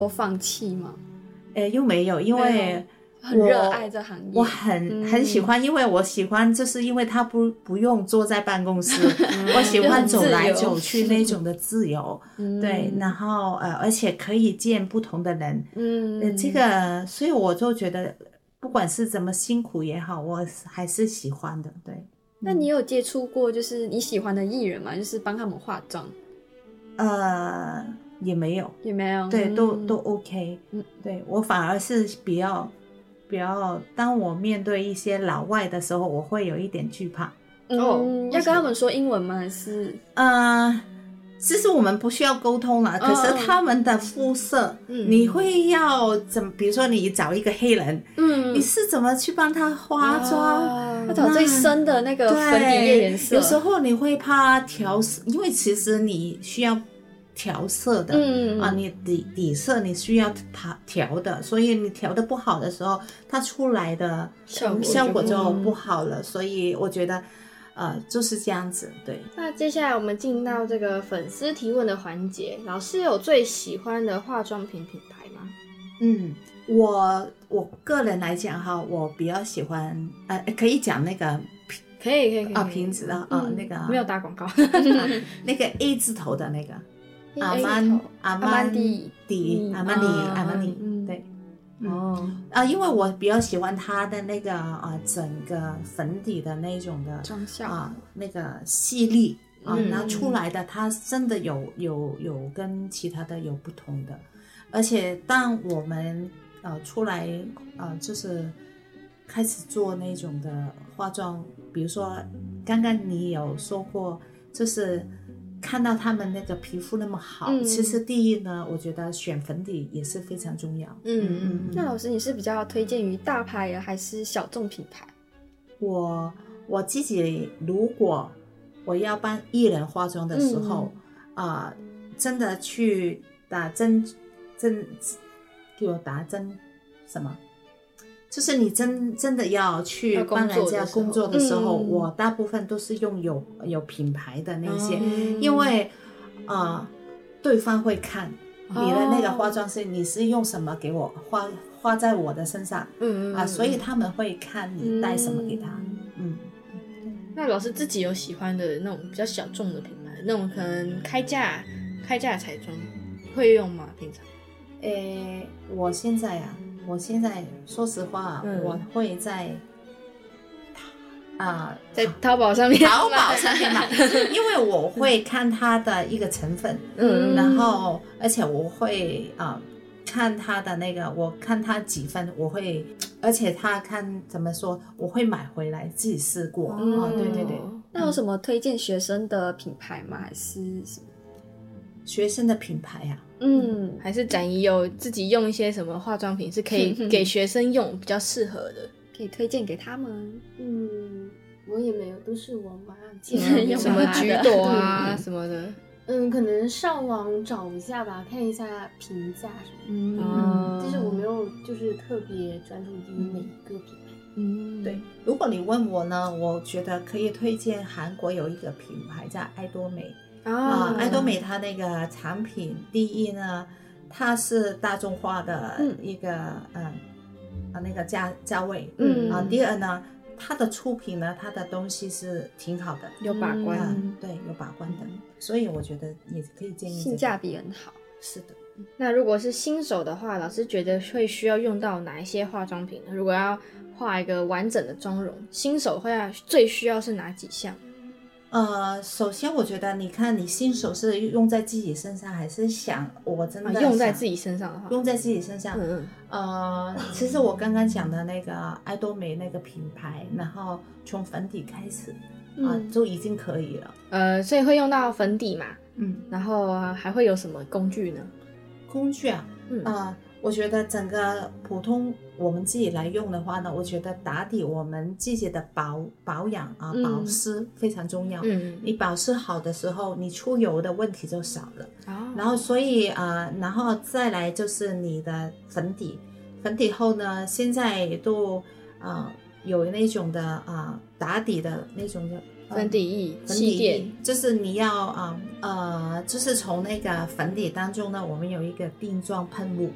我放弃吗？ 又没有，因为很热爱这行业， 我很喜欢，因为我喜欢，就是因为他不用坐在办公室，我喜欢走来走去那种的自由，对，然后而且可以见不同的人，这个，所以我就觉得，不管是怎么辛苦也好，我还是喜欢的，对。 那你有接触过就是你喜欢的艺人吗？就是帮他们化妆？ 也没有，对，都 OK，对，我反而是比较，当我面对一些老外的时候，我会有一点惧怕。 要跟他们说英文吗？还是其实我们不需要沟通了，可是他们的肤色，你会要比如说你找一个黑人，你是怎么去帮他化妆？ 要找最深的那个粉底液颜色。 有时候你会怕调色，因为其实你需要调色的，你底色你需要调的，所以你调的不好的时候，它出来的效果就不好了，所以我觉得。就是这样子，对。 那接下来我们进到这个粉丝提问的环节，老师有最喜欢的化妆品品牌吗？ 我个人来讲哈，我比较喜欢，可以讲那个， 可以瓶子的那个没有打广告， 那个 A 字头的那个阿曼迪，对。因为我比较喜欢它的那个整个粉底的那种的妆效那个细腻拿出来的它真的有跟其他的有不同的，而且当我们出来就是开始做那种的化妆，比如说刚刚你有说过，就是看到他们那个皮肤那么好，其实第一呢，我觉得选粉底也是非常重要。 那老师你是比较推荐于大牌还是小众品牌？ 我自己如果我要帮艺人化妆的时候，真的去打针，给我打针什么？就是你真的要去帮人家工作的时候，我大部分都是用有品牌的那些，因为对方会看你的那个化妆师，你是用什么给我画在我的身上，所以他们会看你带什么给他。 那老师自己有喜欢的那种比较小众的品牌，那种可能开价彩妆会用吗？平常？ 我现在说实话，我会在淘宝上面买，因为我会看它的一个成分，然后而且我会看它的那个，我看它几分，我会，而且它看怎么说，我会买回来自己试过。对。 那有什么推荐学生的品牌吗？还是什么？ 学生的品牌啊？ 还是展怡有自己用一些什么化妆品是可以给学生用比较适合的， 可以推荐给他们？ 我也没有，都是我妈介绍什么橘朵啊什么的。 可能上网找一下吧，看一下评价什么的。但是我没有就是特别专注于哪一个品牌。 对，如果你问我呢，我觉得可以推荐韩国有一个品牌叫爱多美。爱多美它那个产品，第一呢，它是大众化的一个那个价位，第二呢，它的出品呢，它的东西是挺好的， 有把关， 对，有把关的，所以我觉得也可以建议性价比很好。 是的。 那如果是新手的话，老师觉得会需要用到哪一些化妆品呢？如果要画一个完整的妆容，新手会最需要是哪几项？ 首先我觉得你看你新手是用在自己身上，还是我真的用在自己身上的话， 用在自己身上。其实我刚刚讲的那个爱多美那个品牌，然后从粉底开始就已经可以了。 所以会用到粉底嘛，然后还会有什么工具呢？ 工具啊，我觉得整个普通我们自己来用的话呢，我觉得打底我们自己的保养保湿非常重要。你保湿好的时候，你出油的问题就少了。然后所以然后再来就是你的粉底后呢，现在都有那种的打底的那种的粉底液， 就是你要就是从那个粉底当中呢，我们有一个定妆喷雾。